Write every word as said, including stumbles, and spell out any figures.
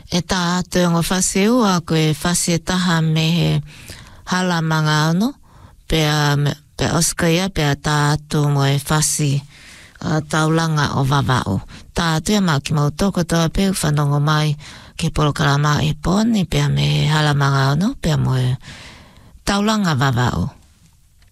E tā atu ngā whase ua koe whase taha me he hala manga ano, pea, pea oskaia pea tā atu mo e whase uh, taulanga o wawao. Tā atu e maki mau toko toa peu whanongo mai ke polokarama e poni pea me hala manga ano, pea mo e taulanga wawao.